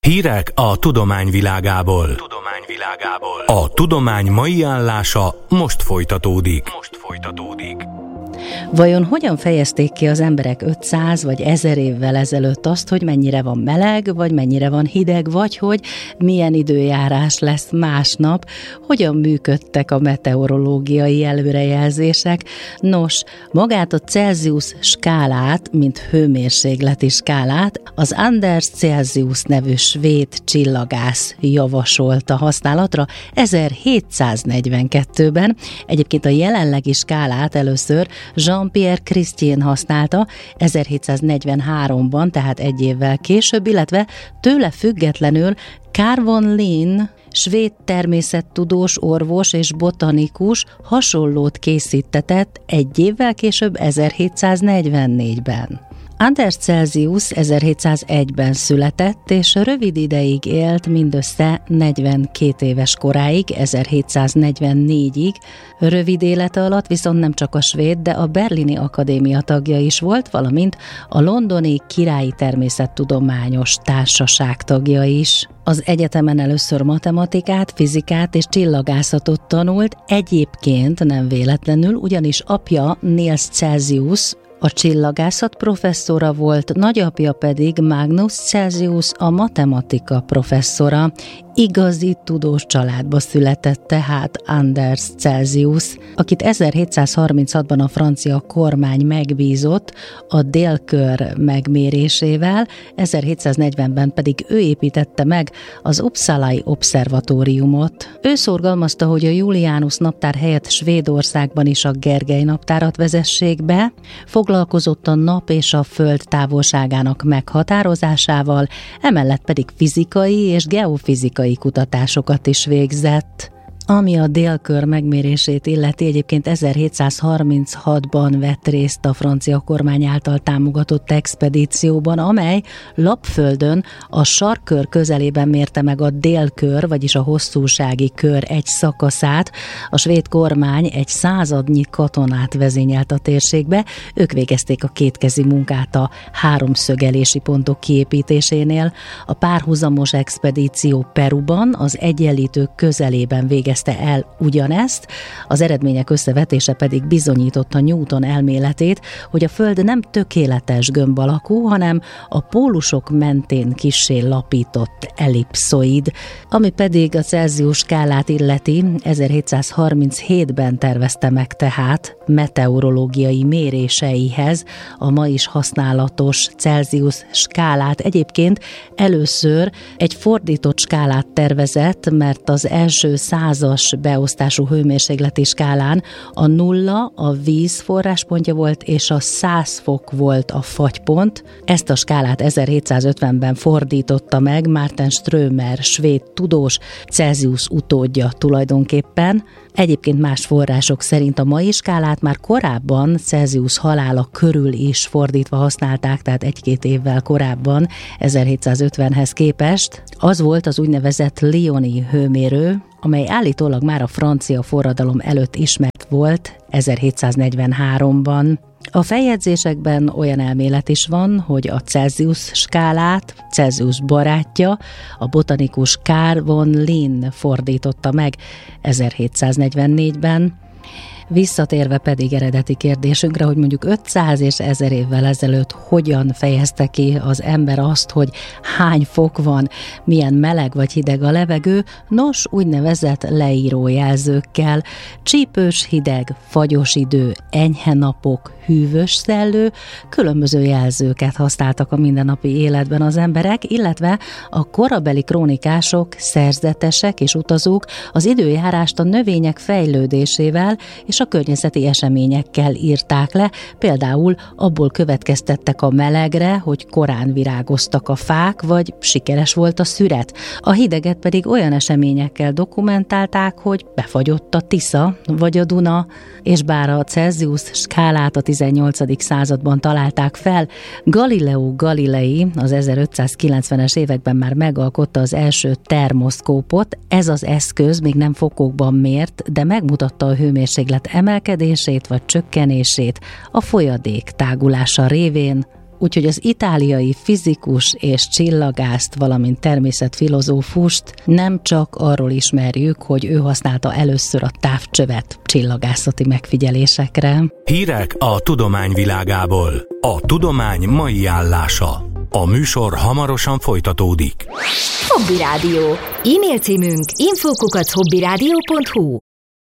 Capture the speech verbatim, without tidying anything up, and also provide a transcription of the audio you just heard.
Hírek a tudomány világából. Tudomány világából. A tudomány mai állása most folytatódik. Most folytatódik. Vajon hogyan fejezték ki az emberek ötszáz vagy ezer évvel ezelőtt azt, hogy mennyire van meleg, vagy mennyire van hideg, vagy hogy milyen időjárás lesz másnap, hogyan működtek a meteorológiai előrejelzések? Nos, magát a Celsius skálát, mint hőmérsékleti skálát, az Anders Celsius nevű svéd csillagász javasolta használatra ezerhétszáznegyvenkettőben. Egyébként a jelenlegi skálát először Jean-Pierre Christien használta ezerhétszáznegyvenháromban, tehát egy évvel később, illetve tőle függetlenül Carl von Linné, svéd természettudós, orvos és botanikus hasonlót készítetett egy évvel később ezerhétszáznegyvennégyben. Anders Celsius ezerhétszázegyben született, és rövid ideig élt, mindössze negyvenkét éves koráig, ezerhétszáznegyvennégyig. Rövid élete alatt viszont nem csak a svéd, de a berlini akadémia tagja is volt, valamint a londoni Királyi Természettudományos Társaság tagja is. Az egyetemen először matematikát, fizikát és csillagászatot tanult, egyébként nem véletlenül, ugyanis apja Niels Celsius a csillagászat professzora volt, nagyapja pedig Magnus Celsius, a matematika professzora. Igazi tudós családba született tehát Anders Celsius, akit ezerhétszázharminchatban a francia kormány megbízott a délkör megmérésével, ezerhétszáznegyvenben pedig ő építette meg az Uppsalai Obszervatóriumot. Ő szorgalmazta, hogy a Julianus naptár helyett Svédországban is a Gergely naptárat vezessék be, foglalkozott a nap és a föld távolságának meghatározásával, emellett pedig fizikai és geofizikai kutatásokat is végzett. Ami a délkör megmérését illeti, egyébként ezerhétszázharminchatban vett részt a francia kormány által támogatott expedícióban, amely Lapföldön a sarkkör közelében mérte meg a délkör, vagyis a hosszúsági kör egy szakaszát. A svéd kormány egy századnyi katonát vezényelt a térségbe, ők végezték a kétkezi munkát a háromszögelési pontok kiépítésénél. A párhuzamos expedíció Peruban, az Egyenlítők közelében végezték el ugyanezt, az eredmények összevetése pedig bizonyította Newton elméletét, hogy a Föld nem tökéletes gömb alakú, hanem a pólusok mentén kissé lapított ellipszoid. Ami pedig a Celsius skálát illeti, ezerhétszázharminchétben tervezte meg tehát meteorológiai méréseihez a ma is használatos Celsius skálát. Egyébként először egy fordított skálát tervezett, mert az első százas beosztású hőmérsékleti skálán a nulla a víz forráspontja volt, és a száz fok volt a fagypont. Ezt a skálát ezerhétszázötvenben fordította meg Martin Strömer, svéd tudós, Celsius utódja tulajdonképpen. Egyébként más források szerint a mai skálát már korábban Celsius halála körül is fordítva használták, tehát egy-két évvel korábban, ezerhétszázötvenhez képest. Az volt az úgynevezett Lyoni hőmérő, amely állítólag már a francia forradalom előtt ismert volt ezerhétszáznegyvenháromban. A feljegyzésekben olyan elmélet is van, hogy a Celsius skálát Celsius barátja, a botanikus Carl von Linné fordította meg ezerhétszáznegyvennégyben. Visszatérve pedig eredeti kérdésünkre, hogy mondjuk ötszáz és ezer évvel ezelőtt hogyan fejezte ki az ember azt, hogy hány fok van, milyen meleg vagy hideg a levegő, nos, úgynevezett leírójelzőkkel. Csípős hideg, fagyos idő, enyhe napok, hűvös szellő, különböző jelzőket használtak a mindennapi életben az emberek, illetve a korabeli krónikások, szerzetesek és utazók az időjárást a növények fejlődésével és a környezeti eseményekkel írták le, például abból következtettek a melegre, hogy korán virágoztak a fák, vagy sikeres volt a szüret. A hideget pedig olyan eseményekkel dokumentálták, hogy befagyott a Tisza, vagy a Duna, és bár a Celsius skálát a tizennyolcadik században találták fel, Galileo Galilei az ezerötszázkilencvenes években már megalkotta az első termoszkópot. Ez az eszköz még nem fokokban mért, de megmutatta a hőmérséklet emelkedését vagy csökkenését a folyadék tágulása révén, úgyhogy az itáliai fizikus és csillagászt, valamint természetfilozófust nem csak arról ismerjük, hogy ő használta először a távcsövet csillagászati megfigyelésekre. Hírek a tudomány világából. A tudomány mai állása. A műsor hamarosan folytatódik. Hobby Rádió. E-mail címünk info kukac hobbyradio pont hu.